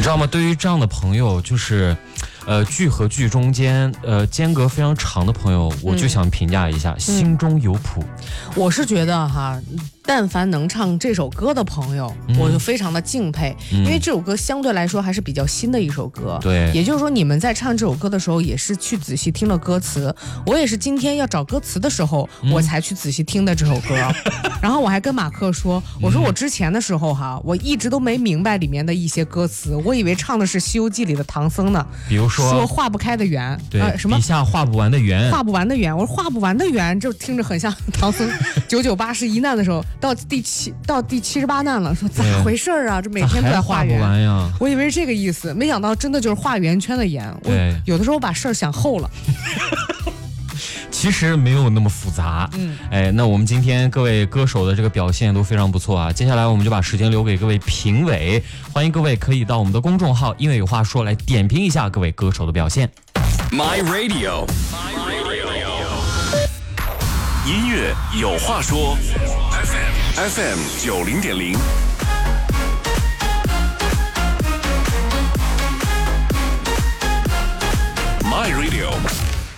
知道吗？对于这样的朋友，就是剧和剧中间间隔非常长的朋友，我就想评价一下，心中有谱。 我是觉得哈，但凡能唱这首歌的朋友，我就非常的敬佩，因为这首歌相对来说还是比较新的一首歌。 对， 也就是说你们在唱这首歌的时候，也是去仔细听了歌词。我也是今天要找歌词的时候，我才去仔细听的这首歌。然后我还跟马克说，我说我之前的时候哈，我一直都没明白里面的一些歌词，我以为唱的是《西游记》里的唐僧呢。 比如说画不开的圆， 对， 什么笔下画不完的圆， 画不完的圆。我说画不完的圆，就听着很像唐僧998难的时候，到第78难了，说咋回事啊？这每天都在画圆， 还画不完呀。 我以为是这个意思，没想到真的就是画圆圈的圆。我有的时候把事儿想厚了。 其实没有那么复杂。那我们今天各位歌手的这个表现都非常不错啊。接下来我们就把时间留给各位评委，欢迎各位可以到我们的公众号音乐有话说来点评一下各位歌手的表现。 My Radio 音乐有话说 FM 90.0